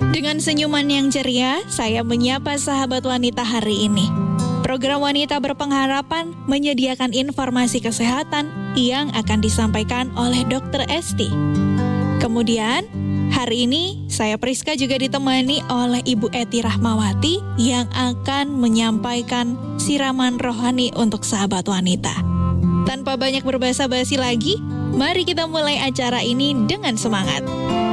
Dengan senyuman yang ceria, saya menyapa sahabat wanita hari ini. Program Wanita Berpengharapan menyediakan informasi kesehatan yang akan disampaikan oleh Dr. Esti. Kemudian, hari ini saya Priska juga ditemani oleh Ibu Eti Rahmawati yang akan menyampaikan siraman rohani untuk sahabat wanita. Tanpa banyak berbasa-basi lagi, mari kita mulai acara ini dengan semangat.